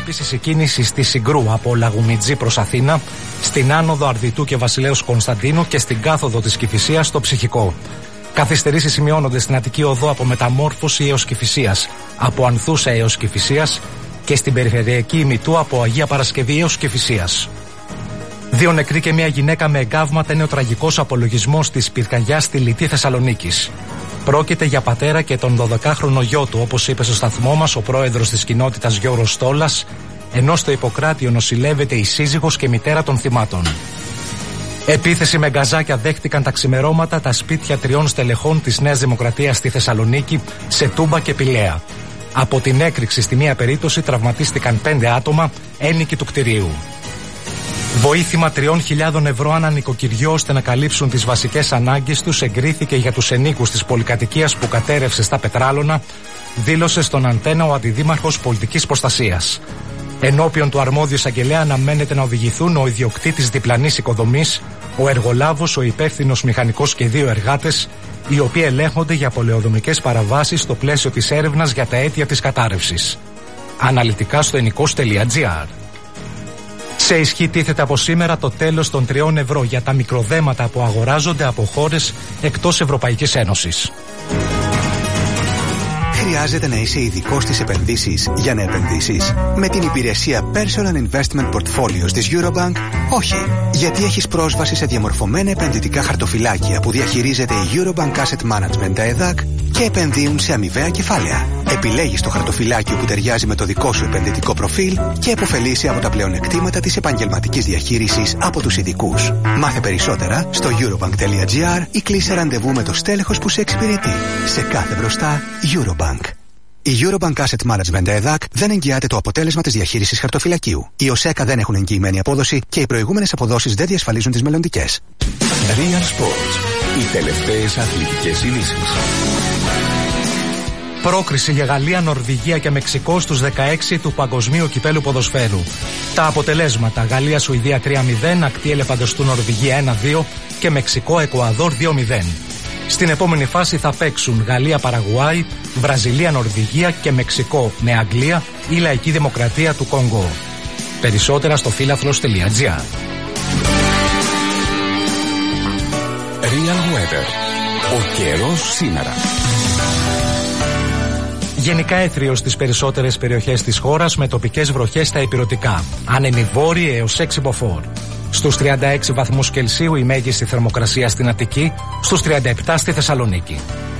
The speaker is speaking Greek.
επίσης η κίνηση στη Συγκρού από Λαγουμιτζή προς Αθήνα, στην άνοδο Αρδιτού και Βασιλέως Κωνσταντίνου και στην κάθοδο της Κηφισίας στο Ψυχικό. Καθυστερήσεις σημειώνονται στην Αττική Οδό από Μεταμόρφωση έως Κηφισίας, από Ανθούσα έως Κηφισίας και στην περιφερειακή ημιτού από Αγία Παρασκευή έως Κηφισίας. 2 νεκροί και μια γυναίκα με εγκάβματα είναι ο τραγικός απολογισμός της πυρκαγιάς στη Λιτή Θεσσαλονίκης. Πρόκειται για πατέρα και τον 12χρονο γιο του, όπως είπε στο σταθμό μας ο πρόεδρος της κοινότητας Γιώργος Στόλας, ενώ στο Ιπποκράτιο νοσηλεύεται η σύζυγος και μητέρα των θυμάτων. Επίθεση με γκαζάκια δέχτηκαν τα ξημερώματα τα σπίτια 3 στελεχών της Νέας Δημοκρατίας στη Θεσσαλονίκη, σε Τούμπα και Πηλαία. Από την έκρηξη στη μία περίπτωση τραυματίστηκαν 5 άτομα, ένοικοι του κτηρίου. Βοήθημα 3.000 ευρώ ανά νοικοκυριό ώστε να καλύψουν τις βασικές ανάγκες τους εγκρίθηκε για τους ενοίκους της πολυκατοικίας που κατέρευσε στα Πετράλωνα, δήλωσε στον Αντένα ο Αντιδήμαρχος Πολιτικής Προστασίας. Ενώπιον του αρμόδιου εισαγγελέα αναμένεται να οδηγηθούν ο ιδιοκτήτης διπλανής οικοδομής, ο εργολάβος, ο υπεύθυνος μηχανικός και 2 εργάτες, οι οποίοι ελέγχονται για πολεοδομικές παραβάσεις στο πλαίσιο της έρευνας για τα αίτια της κατάρρευσης. Αναλυτικά στο ενικός.gr. Σε ισχύ τίθεται από σήμερα το τέλος των 3 ευρώ για τα μικροδέματα που αγοράζονται από χώρες εκτός Ευρωπαϊκής Ένωσης. Χρειάζεται να είσαι ειδικός στις επενδύσεις για να επενδύσεις? Με την υπηρεσία Personal Investment Portfolios της Eurobank, όχι. Γιατί έχεις πρόσβαση σε διαμορφωμένα επενδυτικά χαρτοφυλάκια που διαχειρίζεται η Eurobank Asset Management, τα ΕΔΑΚ, και επενδύουν σε αμοιβαία κεφάλαια. Επιλέγεις το χαρτοφυλάκιο που ταιριάζει με το δικό σου επενδυτικό προφίλ και επωφελείσαι από τα πλεονεκτήματα της επαγγελματικής διαχείρισης από τους ειδικούς. Μάθε περισσότερα στο eurobank.gr ή κλείσε ραντεβού με το στέλεχος που σε εξυπηρετεί. Σε κάθε μπροστά, Eurobank. Η Eurobank Asset Management ΕΔΑΚ δεν εγγυάται το αποτέλεσμα της διαχείρισης χαρτοφυλακίου. Οι ΟΣΕΚΑ δεν έχουν εγγυημένη απόδοση και οι προηγούμενες αποδόσεις δεν διασφαλίζουν τις μελλοντικές. Real Sports. Οι τελευταίες αθλητικές ειδήσεις. Πρόκριση για Γαλλία, Νορβηγία και Μεξικό στους 16 του Παγκοσμίου Κυπέλλου Ποδοσφαίρου. Τα αποτελέσματα: Γαλλία-Σουηδία 3-0, Ακτή Ελεφαντοστού Νορβηγία 1-2 και Μεξικό-Εκουαδόρ 2-0. Στην επόμενη φάση θα παίξουν Γαλλία-Παραγουάη, Βραζιλία-Νορβηγία και Μεξικό με Αγγλία ή Λαϊκή Δημοκρατία του Κονγκό. Περισσότερα στο φίλαθλος.gr. Real Weather. Ο καιρός σήμερα. Γενικά έθριος στις περισσότερες περιοχές της χώρας με τοπικές βροχές στα ηπειρωτικά. Άνεμοι βόρειοι έως 6 μποφόρ. Στους 36 βαθμούς Κελσίου η μέγιστη θερμοκρασία στην Αττική, στους 37 στη Θεσσαλονίκη.